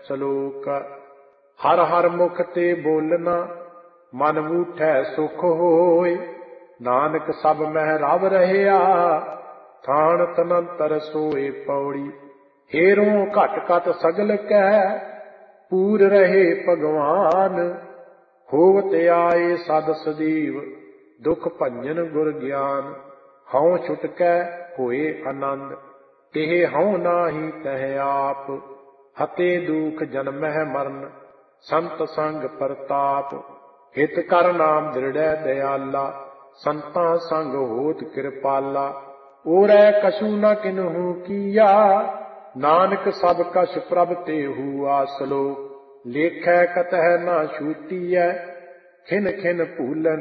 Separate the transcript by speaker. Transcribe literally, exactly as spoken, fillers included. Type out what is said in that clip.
Speaker 1: ਸਲੋਕ। ਹਰ ਹਰ ਮੁਖ ਤੇ ਬੋਲਣਾ ਮਨ ਬੂਠੈ ਸੁਖ ਹੋਏ। ਨਾਨਕ ਸਭ ਮਹਿ ਰਵ ਰਹਿਆ ਥਾਨ ਤਨੰਤਰ ਸੋਏ। ਪੌੜੀ। ਹੇਰੋਂ ਘਟ ਘਟ ਸਗਲ ਕੈ ਪੂਰ ਰਹੇ ਭਗਵਾਨ। ਹੋਵਤ ਆਏ ਸਦ ਸਦੀਵ ਦੁਖ ਭੰਜਨ ਗੁਰ ਗਿਆਨ। ਹਉ ਛੁਟਕੈ ਹੋਏ ਆਨੰਦ ਤਿਹ ਹਉ ਨਾਹੀ ਤਹਿ ਆਪ। ਹਤੇ ਦੂਖ ਜਨਮਹਿ ਮਰਨ ਸੰਤ ਸੰਗ ਪਰਤਾਪ। ਹਿਤ ਕਰ ਨਾਮ ਦ੍ਰਿੜੈ ਦਇਆਲਾ ਸੰਤਾਂ ਸੰਗ ਹੋਤ ਕਿਰਪਾਲਾ। ਓਰੈ ਕਛੂ ਨ ਕਿਨਹੂ ਕੀਆ ਨਾਨਕ ਸਭ ਕਛ ਪ੍ਰਭ ਤੇਹੂ ਆਸਲੋ। ਲੇਖੈ ਕਤਹਿ ਨ ਛੂਟੀਐ ਖਿਨ ਖਿਨ ਭੂਲਨ